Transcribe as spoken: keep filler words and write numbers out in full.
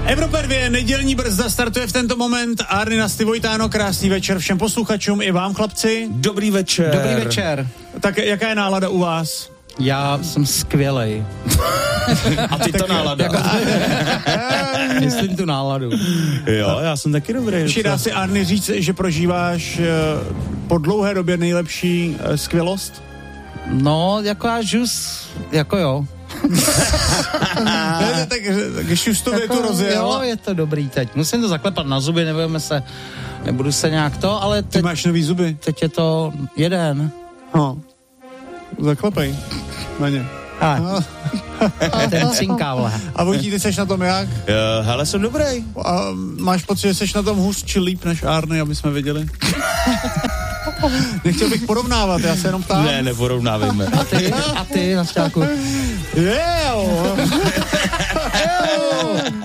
Evropa dvě, nedělní brzda startuje v tento moment. Arny Nasty Vojtáno, krásný večer všem posluchačům i vám, chlapci. Dobrý večer. Dobrý večer. Tak jaká je nálada u vás? Já jsem skvělej. A ty ta nálada. Myslím tu náladu. Jo, já jsem taky dobrý. Či dá si Arny říct, že prožíváš po dlouhé době nejlepší skvělost? No, jako já žus, jako jo. ne, tak, tak šustově jako, tu rozjel. Jo, je to dobrý teď. Musím to zaklepat na zuby, nebudeme se, nebudu se nějak to, ale teď... Ty máš nový zuby? Teď je to jeden. No, zaklepej na ně. A, ten cinká, vle. A Vojtí, ty seš na tom jak? Uh, hele, jsem dobrý. A máš pocit, že seš na tom hůř či líp než Arny, aby jsme věděli? Nechtěl bych porovnávat, já se jenom ptám. Ne, neporovnávejme. A ty, a ty, Nasťáku. Jo.